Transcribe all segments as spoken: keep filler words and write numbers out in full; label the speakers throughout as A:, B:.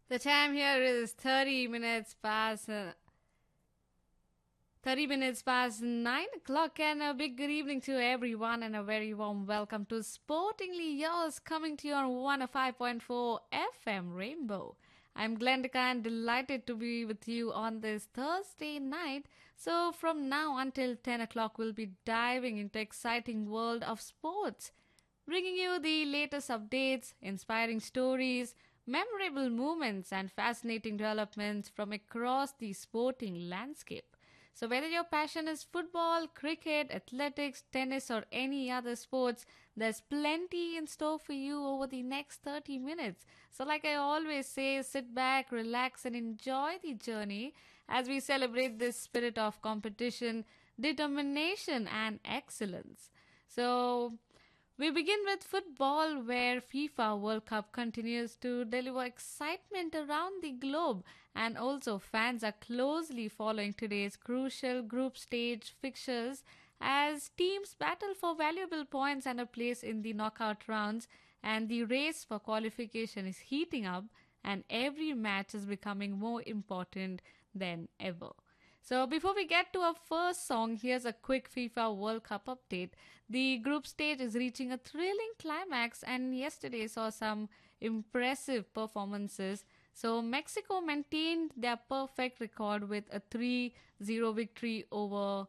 A: The time here is thirty minutes past uh, thirty minutes past nine o'clock, and a big good evening to everyone, and a very warm welcome to Sportingly Yours, coming to you on one oh five point four F M Rainbow. I'm Glendika and delighted to be with you on this Thursday night. So, from now until ten o'clock, we'll be diving into exciting world of sports, bringing you the latest updates, inspiring stories, memorable moments, and fascinating developments from across the sporting landscape. So, whether your passion is football, cricket, athletics, tennis, or any other sports, there's plenty in store for you over the next thirty minutes. So, like I always say, sit back, relax, and enjoy the journey as we celebrate this spirit of competition, determination, and excellence. So, we begin with football, where FIFA World Cup continues to deliver excitement around the globe, and also fans are closely following today's crucial group stage fixtures as teams battle for valuable points and a place in the knockout rounds, and the race for qualification is heating up, and every match is becoming more important than ever. So, before we get to our first song, here's a quick FIFA World Cup update. The group stage is reaching a thrilling climax, and yesterday saw some impressive performances. So, Mexico maintained their perfect record with a three zero victory over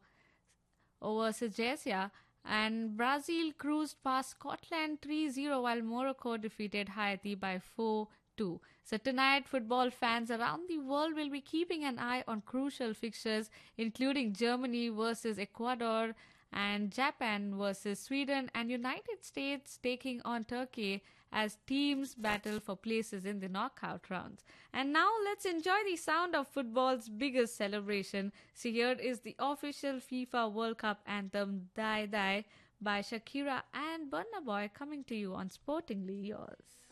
A: over Sagesia, and Brazil cruised past Scotland three zero, while Morocco defeated Haiti by four two. So tonight, football fans around the world will be keeping an eye on crucial fixtures, including Germany versus Ecuador, and Japan versus Sweden, and United States taking on Turkey as teams battle for places in the knockout rounds. And now let's enjoy the sound of football's biggest celebration. So here is the official FIFA World Cup anthem, Die Die, by Shakira and Burna Boy, coming to you on Sportingly Yours.